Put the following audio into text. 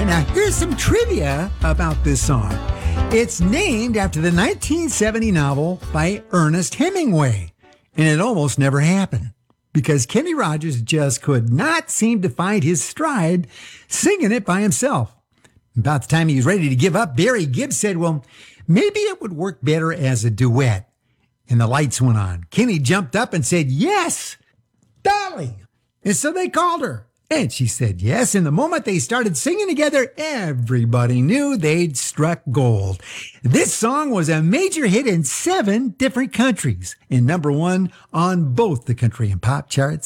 Now, here's some trivia about this song. It's named after the 1970 novel by Ernest Hemingway, and it almost never happened because Kenny Rogers just could not seem to find his stride singing it by himself. About the time he was ready to give up, Barry Gibb said, well, maybe it would work better as a duet. And the lights went on. Kenny jumped up and said, yes, Dolly. And so they called her. And she said yes, and the moment they started singing together, everybody knew they'd struck gold. This song was a major hit in 7 different countries and #1 on both the country and pop charts.